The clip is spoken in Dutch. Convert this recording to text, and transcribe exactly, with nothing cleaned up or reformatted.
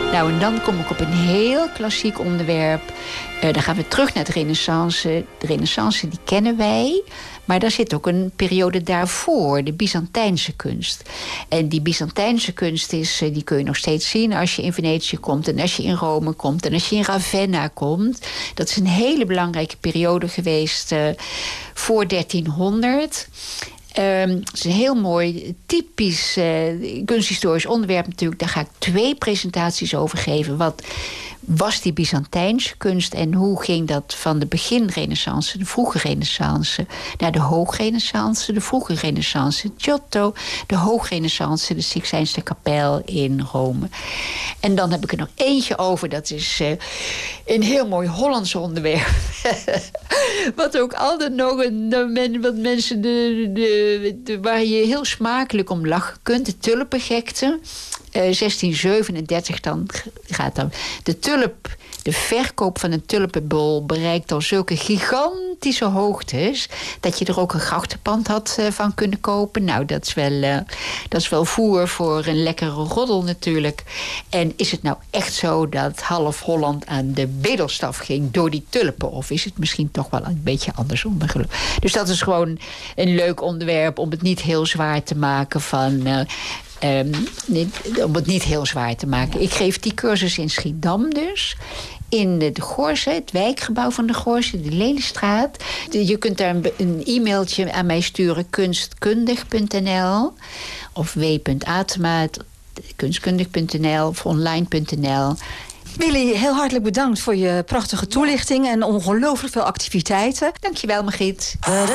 Nou, en dan kom ik op een heel klassiek onderwerp. Uh, dan gaan we terug naar de Renaissance. De Renaissance, die kennen wij. Maar daar zit ook een periode daarvoor, de Byzantijnse kunst. En die Byzantijnse kunst is, die kun je nog steeds zien als je in Venetië komt en als je in Rome komt en als je in Ravenna komt. Dat is een hele belangrijke periode geweest uh, voor dertienhonderd. Um, het is een heel mooi, typisch uh, kunsthistorisch onderwerp natuurlijk. Daar ga ik twee presentaties over geven. Wat was die Byzantijnse kunst en hoe ging dat van de begin-renaissance, de vroege renaissance, naar de hoogrenaissance, de vroege renaissance, Giotto, de hoogrenaissance, de Sixtijnse kapel in Rome. En dan heb ik er nog eentje over, dat is uh, een heel mooi Hollands onderwerp. Wat ook altijd nog een, wat mensen de, de, de, waar je heel smakelijk om lachen kunt, de tulpengekte. Uh, zestien zevenendertig dan gaat dan de tulp, de verkoop van een tulpenbol bereikt al zulke gigantische hoogtes dat je er ook een grachtenpand had uh, van kunnen kopen. Nou, dat is wel, uh, dat is wel voer voor een lekkere roddel natuurlijk. En is het nou echt zo dat half Holland aan de bedelstaf ging door die tulpen? Of is het misschien toch wel een beetje andersom? Dus dat is gewoon een leuk onderwerp om het niet heel zwaar te maken van Uh, Um, niet, om het niet heel zwaar te maken. Ik geef die cursus in Schiedam dus. In de Goorze, het wijkgebouw van de Goorze, de Lelystraat. Je kunt daar een, een e-mailtje aan mij sturen, kunstkundig punt n l of w punt atema, kunstkundig punt n l of online punt n l. Willy, heel hartelijk bedankt voor je prachtige toelichting en ongelooflijk veel activiteiten. Dankjewel, Margriet.